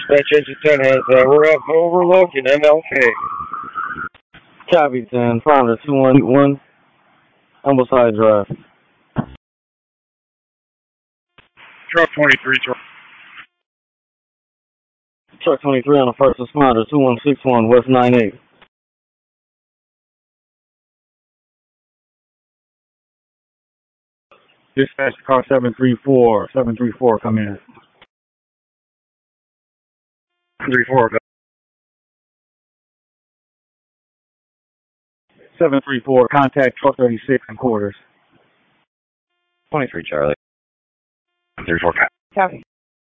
Dispatch Engine 10 has, we're at Overlook in MLK. Copy 10, Founder 2181, Humbleside Drive. Truck 23, Truck 23 on the first responder, 2161, West 98. Dispatch car 734, come in. 34, 734, contact truck 36 in quarters. 23 Charlie. 34 Copy.